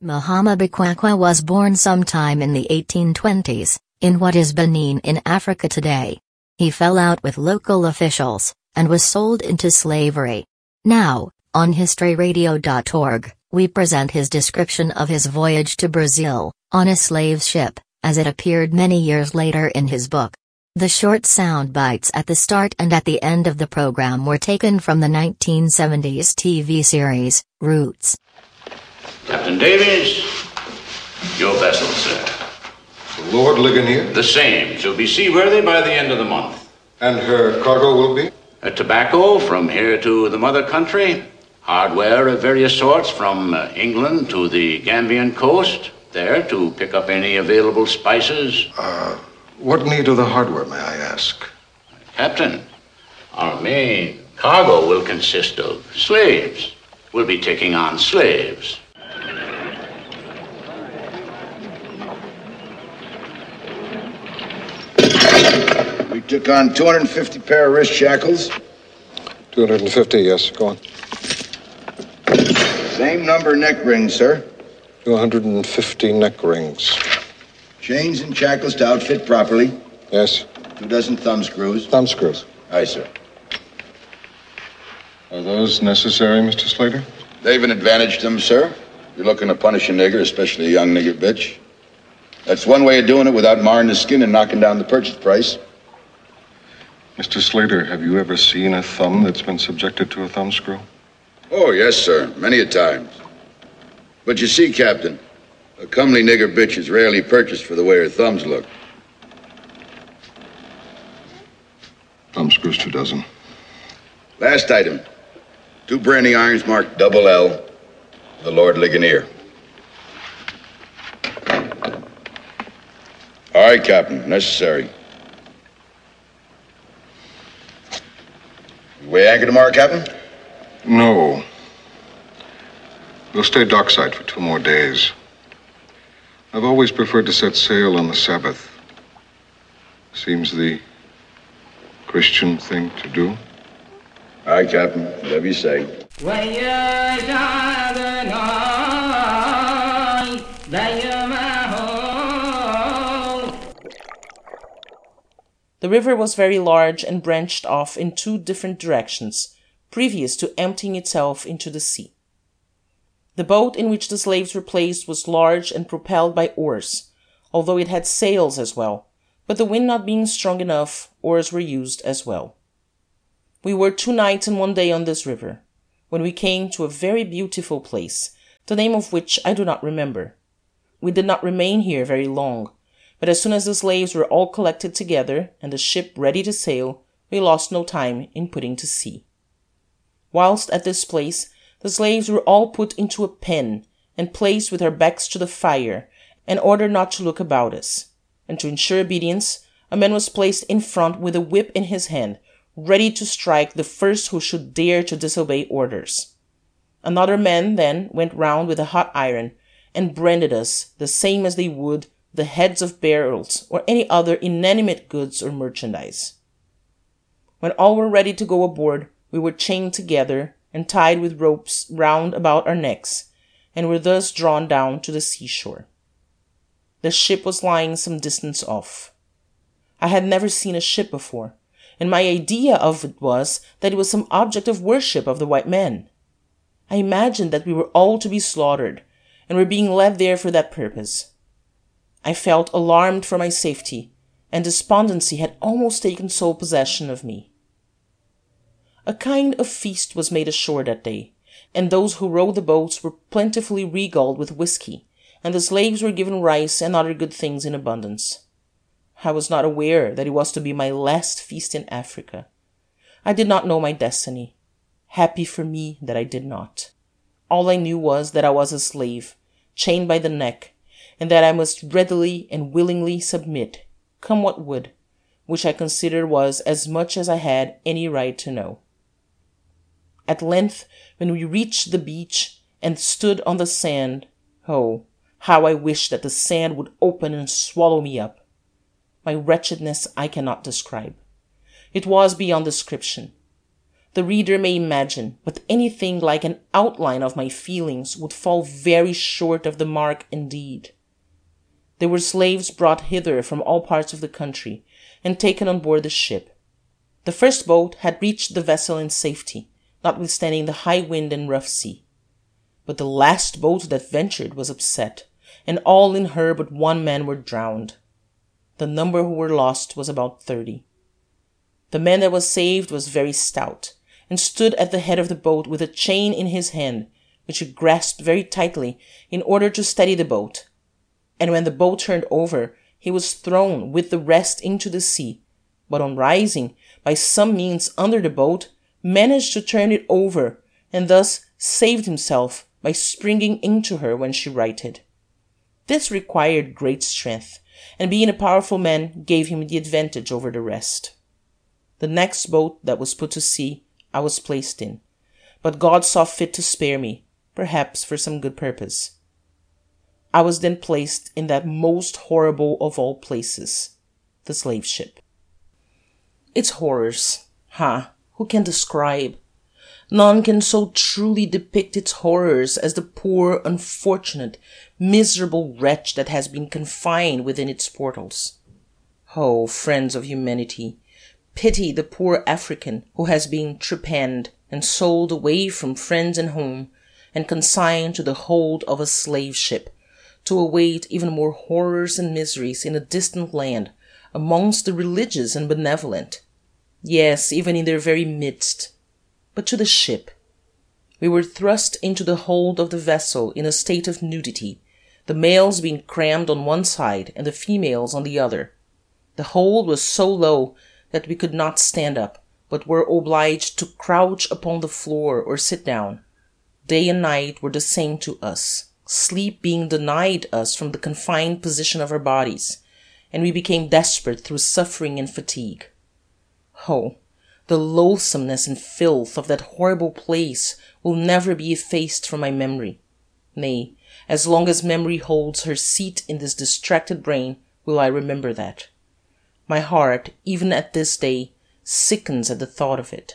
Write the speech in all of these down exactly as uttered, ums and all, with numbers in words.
Mahama Bikwakwa was born sometime in the eighteen twenties, in what is Benin in Africa today. He fell out with local officials, and was sold into slavery. Now, on history radio dot org, we present his description of his voyage to Brazil, on a slave ship, as it appeared many years later in his book. The short sound bites at the start and at the end of the program were taken from the nineteen seventies T V series, Roots. Captain Davies, your vessel, sir. The Lord Ligonier? The same. She'll be seaworthy by the end of the month. And her cargo will be? Uh, tobacco from here to the mother country. Hardware of various sorts from uh, England to the Gambian coast. There to pick up any available spices. Uh, what need of the hardware, may I ask? Captain, our main cargo will consist of slaves. We'll be taking on slaves. We took on two hundred fifty pair of wrist shackles. two hundred fifty, yes. Go on. Same number neck rings, sir. two hundred fifty neck rings. Chains and shackles to outfit properly. Yes. Two dozen thumb screws. Thumb screws. Aye, sir. Are those necessary, Mister Slater? They've an advantage to them, sir. You're looking to punish a nigger, especially a young nigger bitch. That's one way of doing it without marring the skin and knocking down the purchase price. Mister Slater, have you ever seen a thumb that's been subjected to a thumb screw? Oh, yes, sir. Many a times. But you see, Captain, a comely nigger bitch is rarely purchased for the way her thumbs look. Thumb screws, two dozen. Last item. Two branding irons marked double L, the Lord Ligonier. All right, Captain. Necessary. You weigh anchor tomorrow, Captain? No. We'll stay dockside for two more days. I've always preferred to set sail on the Sabbath. Seems the Christian thing to do. All right, Captain. Whatever you say. The river was very large and branched off in two different directions, previous to emptying itself into the sea. The boat in which the slaves were placed was large and propelled by oars, although it had sails as well, but the wind not being strong enough, oars were used as well. We were two nights and one day on this river, when we came to a very beautiful place, the name of which I do not remember. We did not remain here very long, but as soon as the slaves were all collected together and the ship ready to sail, we lost no time in putting to sea. Whilst at this place, the slaves were all put into a pen and placed with our backs to the fire, and ordered not to look about us. And to ensure obedience, a man was placed in front with a whip in his hand, ready to strike the first who should dare to disobey orders. Another man then went round with a hot iron, and branded us the same as they would the heads of barrels or any other inanimate goods or merchandise. When all were ready to go aboard, we were chained together and tied with ropes round about our necks, and were thus drawn down to the seashore. The ship was lying some distance off. I had never seen a ship before, and my idea of it was that it was some object of worship of the white men. I imagined that we were all to be slaughtered, and were being led there for that purpose. I felt alarmed for my safety, and despondency had almost taken sole possession of me. A kind of feast was made ashore that day, and those who rowed the boats were plentifully regaled with whiskey, and the slaves were given rice and other good things in abundance. I was not aware that it was to be my last feast in Africa. I did not know my destiny. Happy for me that I did not. All I knew was that I was a slave, chained by the neck, and that I must readily and willingly submit, come what would, which I considered was as much as I had any right to know. At length, when we reached the beach and stood on the sand, oh, how I wished that the sand would open and swallow me up. My wretchedness I cannot describe. It was beyond description. the reader may imagine, but anything like an outline of my feelings would fall very short of the mark indeed. There were slaves brought hither from all parts of the country, and taken on board the ship. The first boat had reached the vessel in safety, notwithstanding the high wind and rough sea. But the last boat that ventured was upset, and all in her but one man were drowned. The number who were lost was about thirty. The man that was saved was very stout, and stood at the head of the boat with a chain in his hand, which he grasped very tightly in order to steady the boat. And when the boat turned over, he was thrown with the rest into the sea, but on rising, by some means under the boat, managed to turn it over, and thus saved himself by springing into her when she righted. This required great strength, and being a powerful man gave him the advantage over the rest. The next boat that was put to sea I was placed in, but God saw fit to spare me, perhaps for some good purpose. I was then placed in that most horrible of all places, the slave ship. Its horrors, ha, who can describe? None can so truly depict its horrors as the poor, unfortunate, miserable wretch that has been confined within its portals. Oh, friends of humanity, pity the poor African who has been trepanned and sold away from friends and home, and consigned to the hold of a slave ship, to await even more horrors and miseries in a distant land, amongst the religious and benevolent, yes, even in their very midst. But to the ship. We were thrust into the hold of the vessel in a state of nudity, the males being crammed on one side and the females on the other. The hold was so low that we could not stand up, but were obliged to crouch upon the floor or sit down. Day and night were the same to us, sleep being denied us from the confined position of our bodies, and we became desperate through suffering and fatigue. Oh, the loathsomeness and filth of that horrible place will never be effaced from my memory. Nay, as long as memory holds her seat in this distracted brain will I remember that. My heart, even at this day, sickens at the thought of it.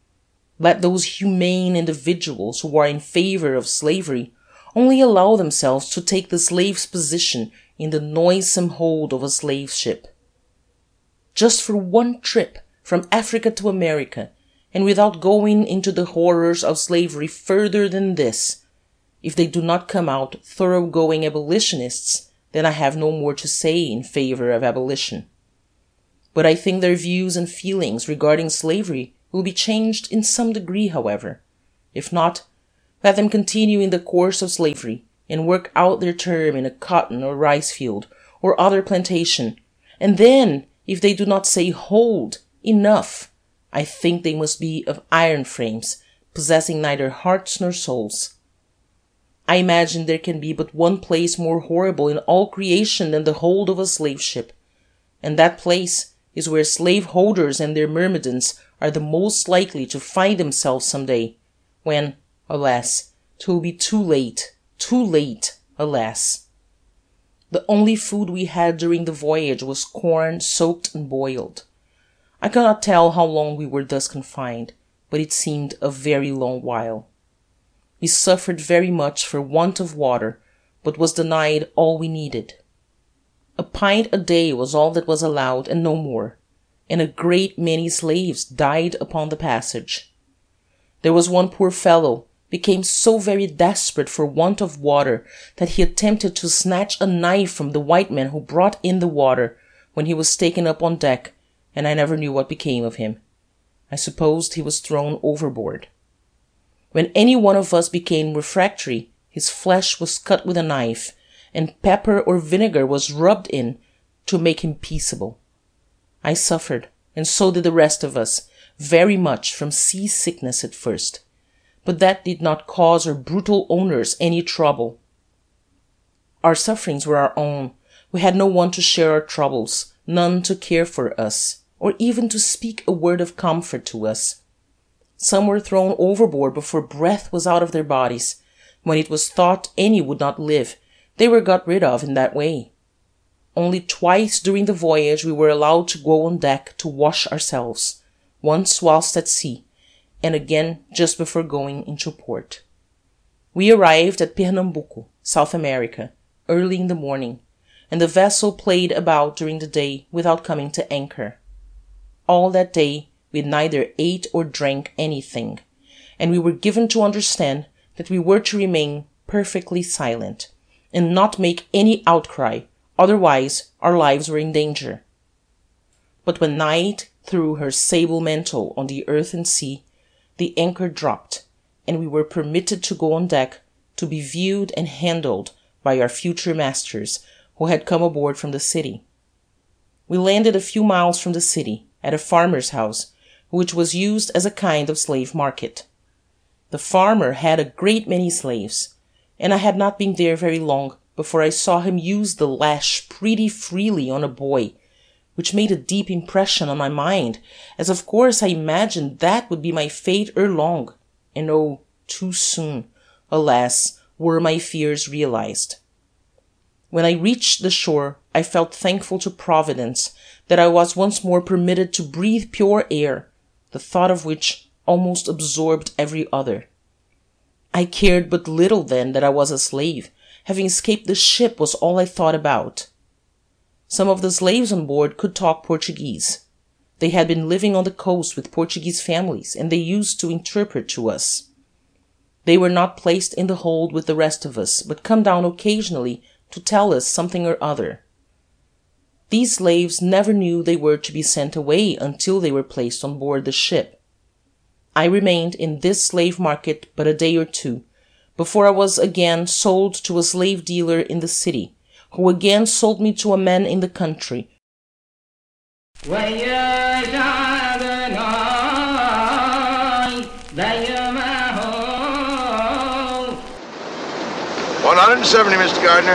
Let those humane individuals who are in favor of slavery only allow themselves to take the slave's position in the noisome hold of a slave ship. Just for one trip from Africa to America, and without going into the horrors of slavery further than this, if they do not come out thoroughgoing abolitionists, then I have no more to say in favor of abolition. But I think their views and feelings regarding slavery will be changed in some degree, however. If not, let them continue in the course of slavery, and work out their term in a cotton or rice field, or other plantation, and then, if they do not say hold, enough, I think they must be of iron frames, possessing neither hearts nor souls. I imagine there can be but one place more horrible in all creation than the hold of a slave ship, and that place is where slaveholders and their myrmidons are the most likely to find themselves some day, when, alas, 'twill be too late, too late, alas. The only food we had during the voyage was corn soaked and boiled. I cannot tell how long we were thus confined, but it seemed a very long while. We suffered very much for want of water, but was denied all we needed. A pint a day was all that was allowed, and no more, and a great many slaves died upon the passage. There was one poor fellow became so very desperate for want of water that he attempted to snatch a knife from the white man who brought in the water, when he was taken up on deck, and I never knew what became of him. I supposed he was thrown overboard. When any one of us became refractory, his flesh was cut with a knife, and pepper or vinegar was rubbed in to make him peaceable. I suffered, and so did the rest of us, very much from sea-sickness at first, but that did not cause our brutal owners any trouble. Our sufferings were our own. We had no one to share our troubles, none to care for us, or even to speak a word of comfort to us. Some were thrown overboard before breath was out of their bodies. When it was thought any would not live, they were got rid of in that way. Only twice during the voyage we were allowed to go on deck to wash ourselves, once whilst at sea, and again just before going into port. We arrived at Pernambuco, South America, early in the morning, and the vessel played about during the day without coming to anchor. All that day we neither ate or drank anything, and we were given to understand that we were to remain perfectly silent, and not make any outcry, otherwise our lives were in danger. But when night threw her sable mantle on the earth and sea, the anchor dropped, and we were permitted to go on deck to be viewed and handled by our future masters, who had come aboard from the city. We landed a few miles from the city, at a farmer's house, which was used as a kind of slave market. The farmer had a great many slaves, and I had not been there very long before I saw him use the lash pretty freely on a boy, which made a deep impression on my mind, as of course I imagined that would be my fate ere long, and oh, too soon, alas, were my fears realized. When I reached the shore, I felt thankful to Providence that I was once more permitted to breathe pure air, the thought of which almost absorbed every other. I cared but little then that I was a slave. Having escaped the ship was all I thought about. Some of the slaves on board could talk Portuguese. They had been living on the coast with Portuguese families, and they used to interpret to us. They were not placed in the hold with the rest of us, but come down occasionally to tell us something or other. These slaves never knew they were to be sent away until they were placed on board the ship. I remained in this slave market but a day or two, before I was again sold to a slave dealer in the city, who again sold me to a man in the country. one hundred seventy, Mister Gardner.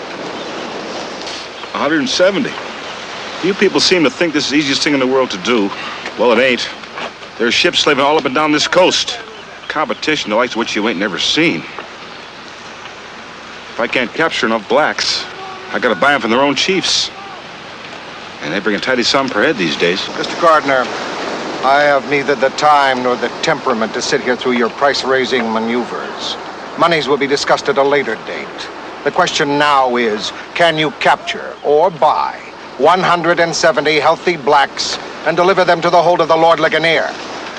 one hundred seventy. You people seem to think this is the easiest thing in the world to do. Well, it ain't. There's ships slaving all up and down this coast. Competition the likes of which you ain't never seen. If I can't capture enough blacks, I gotta buy them from their own chiefs. And they bring a tidy sum per head these days. Mister Gardner, I have neither the time nor the temperament to sit here through your price-raising maneuvers. Monies will be discussed at a later date. The question now is, can you capture or buy one hundred seventy healthy blacks and deliver them to the hold of the Lord Ligonier?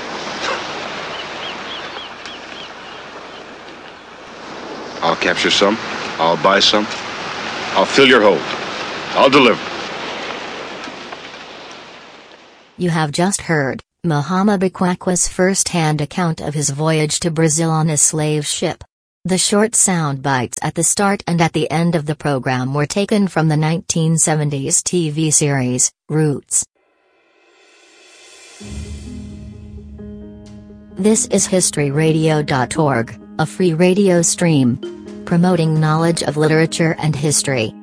I'll capture some. I'll buy some. I'll fill your hold. I'll deliver. You have just heard Muhammad Bikwakwa's first-hand account of his voyage to Brazil on a slave ship. The short sound bites at the start and at the end of the program were taken from the nineteen seventies T V series, Roots. This is history radio dot org, a free radio stream promoting knowledge of literature and history.